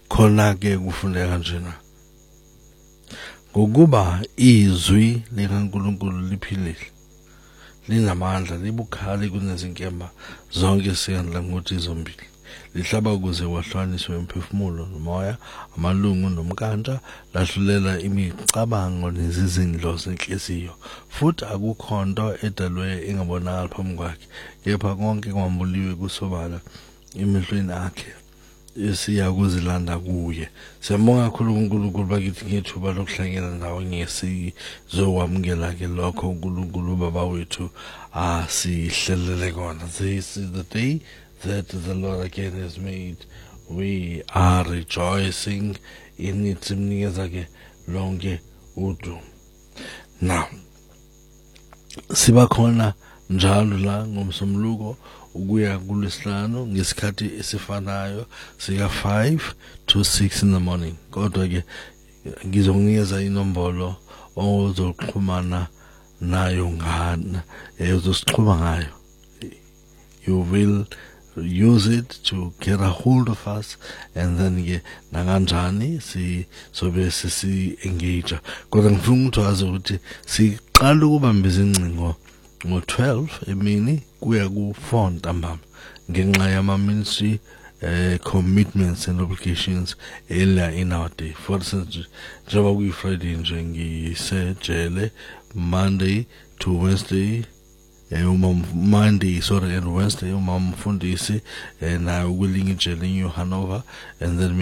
khona ke kufundeka kanjena ngokuba izwi likaNkulunkulu liphilile linamandla libukhali kunezinkemba zonke siyandla ngokuthi zombili lihlaba ukuze wahlukaniswe umphefumulo nomoya amalungu nomkantha lahlulela imicabango nezizindlo zenhliziyo futhi akukho nto edalwe engabonakali phambi kwakhe kepha konke kwambuliwe kusobala emehlweni akhe esiya kuzilanda kuye siyabonga kakhulu uNkulunkulu bakithi ngethuba lokuhlangana nawe ngesizokwamukela ke lokho uNkulunkulu baba wethu asihlelele kona. This is the day that the Lord again has made. We are rejoicing in it. Simnikeza ke lonke udumo. Now siba khona njalo la ngomsombuluko ukuya kulesihlanu ngesikhathi esifanayo sika 5 to 6 in the morning. Kodwa ke ngizokunikeza inombolo ozoxhumana nayo ngana uzosixhuma ngayo. You will use it to get a hold of us and then ke nakanjani sobe sisi engage. Kodwa ngifuna ukuthi wazi ukuthi siqala ukubamba izingcingo ngo-12 emini kuya ku-4 ntambama ngenxa yama-ministry commitments and obligations earlier in our day. For instance, njengoba kuyi-Friday nje ngisejele Monday to Wednesday Monday and Wednesday umama mfundisi naye ukwelinye ijele in Hanover and then